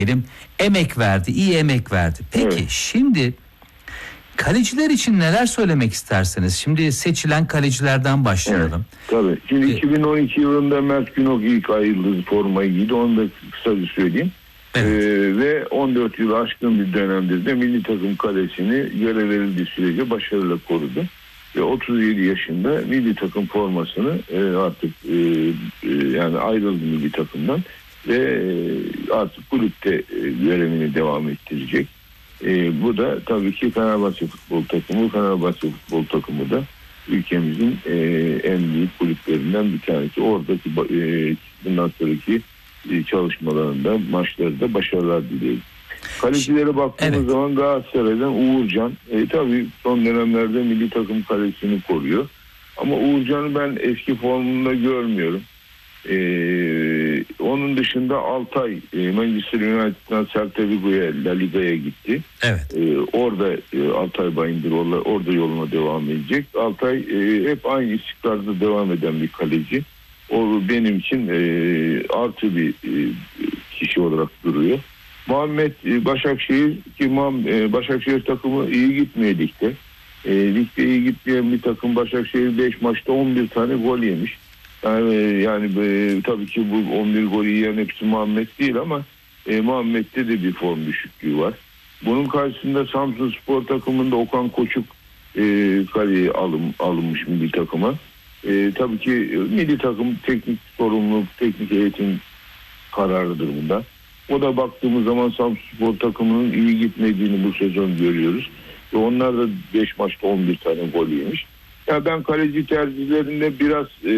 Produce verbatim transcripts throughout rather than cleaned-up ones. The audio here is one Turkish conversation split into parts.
diyelim emek verdi, iyi emek verdi. Peki Evet. şimdi kaleciler için neler söylemek isterseniz? Şimdi seçilen kalecilerden başlayalım. Evet, tabii. Şimdi Ee, iki bin on iki yılında Mert Günok ilk ayrıldığı formayı giydi. Onu da kısaca söyleyeyim. Evet. Ee, ve on dört yılı aşkın bir dönemde de milli takım kalesini görev verildiği sürece başarıyla korudu. Ve otuz yedi yaşında milli takım formasını e, artık e, e, yani ayrıldı milli takımdan ve e, artık kulüpte e, görevini devam ettirecek. E, bu da tabii ki Fenerbahçe futbol takımı. Fenerbahçe futbol takımı da ülkemizin e, en büyük kulüplerinden bir tanesi. Oradaki e, bundan sonraki e, çalışmalarında, maçlarda başarılar dileyelim. Kalecilere baktığımız Evet. zaman Galatasaray'dan Uğurcan e, tabii son dönemlerde milli takım kalesini koruyor. Ama Uğurcan'ı ben eski formunda görmüyorum. E, onun dışında Altay e, Manchester United'dan Celta Vigo'ya, La Liga'ya gitti. Evet. E, orada e, Altay Bayındır orada, orada yoluna devam edecek. Altay e, hep aynı istikrarda devam eden bir kaleci. O benim için e, artı bir e, kişi olarak duruyor. Muhammed e, Başakşehir ki e, Başakşehir takımı iyi gitmiyor ligde. E, ligde iyi gitmeyen bir takım Başakşehir beş maçta on bir tane gol yemiş. Yani, yani e, tabii ki bu on bir golü yiyen hepsi Muhammed değil ama e, Muhammed'de de bir form düşüklüğü var. Bunun karşısında Samsunspor takımında Okan Koçuk e, kaleye alım, alınmış milli takıma. E, tabii ki e, milli takım teknik sorumluluk, teknik eğitim kararıdır bunda. O da baktığımız zaman Samsunspor takımının iyi gitmediğini bu sezon görüyoruz. Ve onlar da beş maçta on bir tane gol yemiş. Ya ben kaleci tercihlerinde biraz e,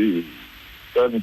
yani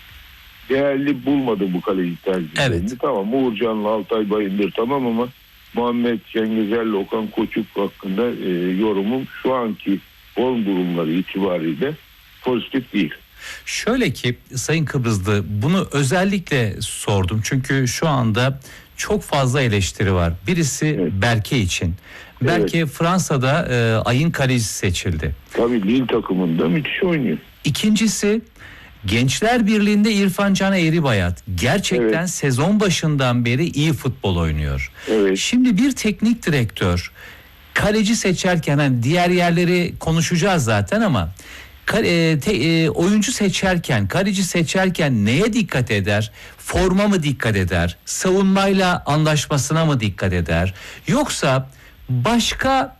değerli bulmadım bu kaleci tercihlerini. Evet. Tamam, Uğurcan'la Altay Bayındır tamam ama Muhammed Şengezer'le Okan Koçuk hakkında e, yorumum şu anki form durumları itibariyle pozitif değil. Şöyle ki Sayın Kıbrıslı, bunu özellikle sordum çünkü şu anda çok fazla eleştiri var. Birisi Evet. Berke için. Berke Evet. Fransa'da e, ayın kalecisi seçildi. Tabii Lille takımında müthiş oynuyor. İkincisi Gençler Birliği'nde İrfan Can Eğribayat gerçekten Evet. sezon başından beri iyi futbol oynuyor. Evet. Şimdi bir teknik direktör kaleci seçerken, hani diğer yerleri konuşacağız zaten ama e, te, e, oyuncu seçerken, kaleci seçerken neye dikkat eder? Forma mı dikkat eder? Savunmayla anlaşmasına mı dikkat eder? Yoksa başka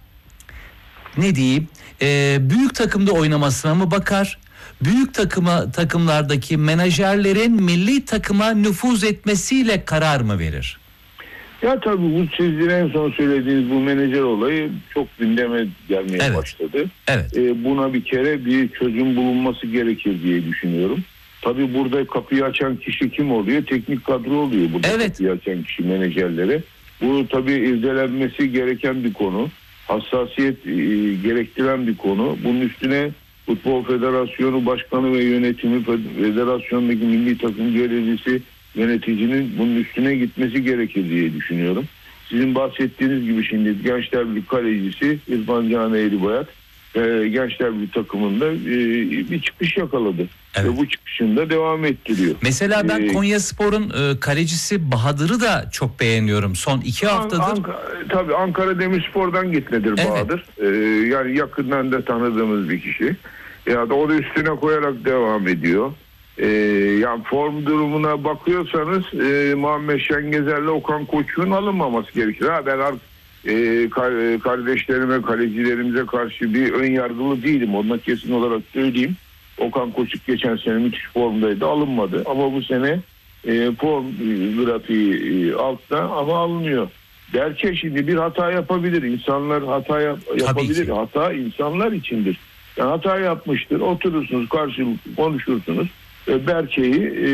ne diyeyim? E, büyük takımda oynamasına mı bakar? Büyük takıma takımlardaki menajerlerin milli takıma nüfuz etmesiyle karar mı verir? Ya tabii bu sizin en son söylediğiniz bu menajer olayı çok gündeme gelmeye Evet. başladı. Evet. Ee, buna bir kere bir çözüm bulunması gerekir diye düşünüyorum. Tabii burada kapıyı açan kişi kim oluyor? Teknik kadro oluyor burada Evet. kapıyı açan kişi menajerlere. Bu tabii irdelenmesi gereken bir konu. Hassasiyet e, gerektiren bir konu. Bunun üstüne Futbol Federasyonu Başkanı ve yönetimi, federasyondaki milli takım görevlisi, yöneticinin bunun üstüne gitmesi gerekir diye düşünüyorum. Sizin bahsettiğiniz gibi şimdi Gençler Birliği kalecisi İrfan Can Eğribayat e, Gençler Birliği takımında e, bir çıkış yakaladı. Evet. Ve bu çıkışında devam ettiriyor. Mesela ben Ee, Konyaspor'un e, kalecisi Bahadır'ı da çok beğeniyorum. Son iki haftadır. Ankara, tabii Ankara Demirspor'dan gitmedir Evet. Bahadır. Ee, yani yakından da tanıdığımız bir kişi. Ya da o da üstüne koyarak devam ediyor. Ee, yani form durumuna bakıyorsanız e, Muhammed Şengezer'le Okan Koçuk'un alınmaması gerekir. Ha, ben artık e, kardeşlerime, kalecilerimize karşı bir ön yargılı değilim. Ona kesin olarak söyleyeyim. Okan Koçuk geçen sene müthiş formdaydı, alınmadı. Ama bu sene e, form e, grafiği e, altta ama alınıyor. Berke şimdi bir hata yapabilir. İnsanlar hata yap, yapabilir. Hata insanlar içindir. Yani hata yapmıştır. Oturursunuz, karşılıklı konuşursunuz. E, Berke'yi e,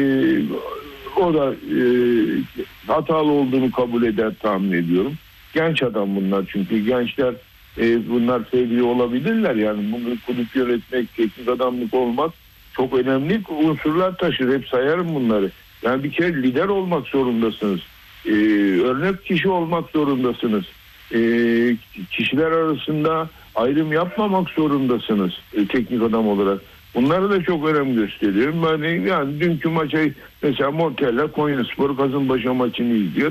o da e, hatalı olduğunu kabul eder tahmin ediyorum. Genç adam bunlar çünkü gençler e, bunlar seviye olabilirler. Yani bunu kulüp yönetmek, teknik adamlık olmak çok önemli unsurlar taşır. Hep sayarım bunları. Yani bir kere lider olmak zorundasınız. E, örnek kişi olmak zorundasınız. E, kişiler arasında ayrım yapmamak zorundasınız e, teknik adam olarak. Bunlara da çok önem gösteriyorum. Yani, yani dünkü maça mesela Montella Konyaspor Kasımpaşa maçını izliyor.